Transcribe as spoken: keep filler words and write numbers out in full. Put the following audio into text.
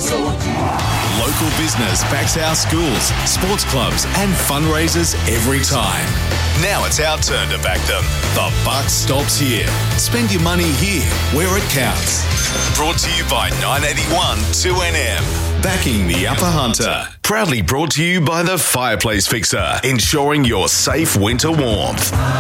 Local business backs our schools, sports clubs and fundraisers every time. Now it's our turn to back them. The buck stops here. Spend your money here, where it counts. Brought to you by nine eighty-one two N M. Backing the Upper Hunter. Proudly brought to you by the Fireplace Fixer, ensuring your safe winter warmth.